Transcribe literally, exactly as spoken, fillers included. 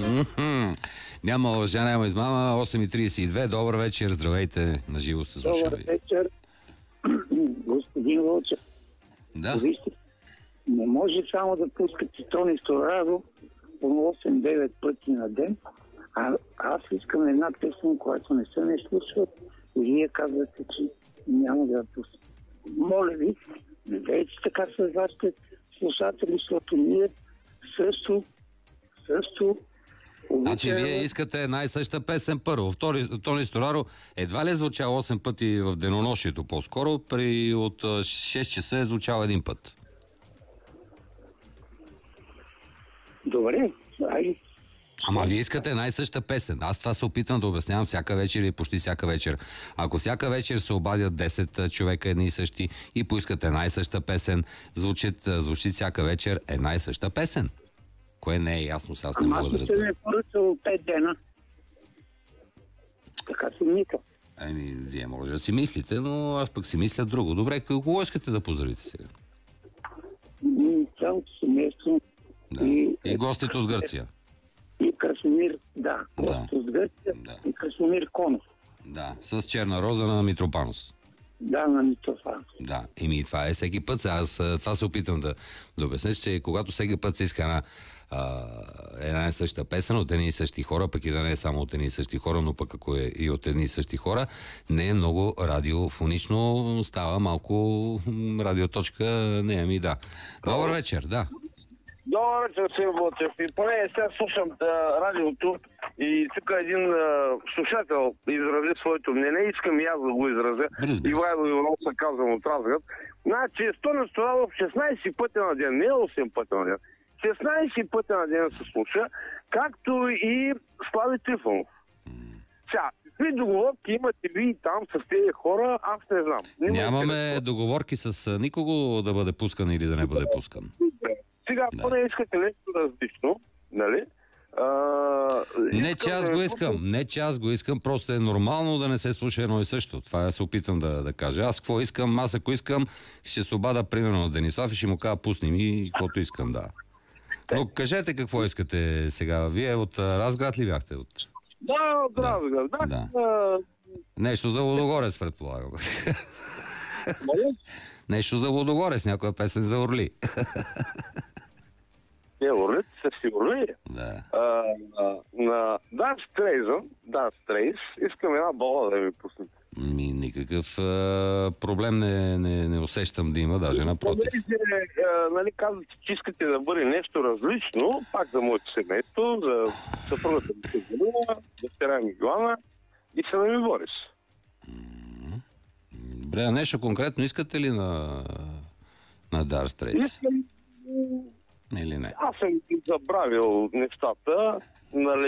Няма лъжа, няма измама. осем и тридесет и две. Добър вечер, здравейте. На живо сте слушали. Добър вечер, господин Вълчев. Да. Вижте, не може само да пускате Тони Сторадо по осем-девет пъти на ден, а аз искам една песен, която не се не случва и вие казвате, че няма да я пусна. Моля ви, не дейте така с вашите слушатели, защото ние също, също Значи вие искате една и съща песен първо. Втори, Тони Стораро едва ли е звучал осем пъти в денонощието по-скоро, при от шест часа е звучал един път. Добре, ай. Ама вие искате една и съща песен. Аз това се опитвам да обяснявам всяка вечер или почти всяка вечер. Ако всяка вечер се обадят десет човека едни и същи и поискат една и съща песен, звучи, звучи всяка вечер една и съща песен. Кое не е ясно, сега аз не мога да разбера. Ама аз ще поръчал пет дена. Така си мика. Еми, вие може да си мислите, но аз пък си мисля друго. Добре, кого искате да поздравите сега? Цялото семейство. Да. И, и гостите от Гърция. И Красимир, да, да. гостите от Гърция, да. И Красимир Конов. Да, с черна роза на Митропанос. Да, на Митрофанов. Да, еми това е всеки път. Аз това се опитам да, да обясня, че когато всеки път се иска една, а, една и съща песен от едни и същи хора, пък и да не е само от едни и същи хора, но пък ако е и от едни и същи хора, не е много радиофонично, става малко радиоточка, не, ами да. Добър вечер, да. Добър вечер, Син Вълчев. И поне сега слушам да, радиото и тук един а, слушател изрази своето мнение. Искам и аз да го изразя. Разбира. И Вайло Иванов се казвам от Разград. Значи, Тони Сторадов шестнайсет пъти на ден, не осем пъти на ден. шестнайсет пъти на ден се слуша, както и Слави Трифонов. Сега, какви договорки имате ви там с тези хора, аз не знам. Не Нямаме договорки с никого да бъде пускан или да не бъде пускан. Сега, да. Поне искате нещо различно, нали? А, не, че аз да го не искам. пускам. Не, че аз го искам. Просто е нормално да не се слуша едно и също. Това се опитам да, да кажа. Аз какво искам? Аз ако искам, ще се обада примерно на Денислав и ще му кажа пусни ми каквото искам, да. Но кажете какво искате сега. Вие от Разград ли бяхте? От... Да, от Да. Разград. Да. Да. А, Нещо за Лудогорец, предполагам. Нещо за Лудогорец, някоя песен за Орли. Не, Орлит са си Орли. Да. А, а, на Дан Стрейзън, Дан Стрейз, искам една балада да ми пуснете. Ми, никакъв а, проблем не, не, не усещам да има, даже напротив. Понеже, а, нали, казвате, че искате да бъде нещо различно, пак за моето семейство, за съпругата ми се Галина, дъщеря ми Йоана и сина ми Борис. Добре, а нещо конкретно искате ли на, на Дар Стрейц? Искам... Или не? Аз съм забравил нещата, нали,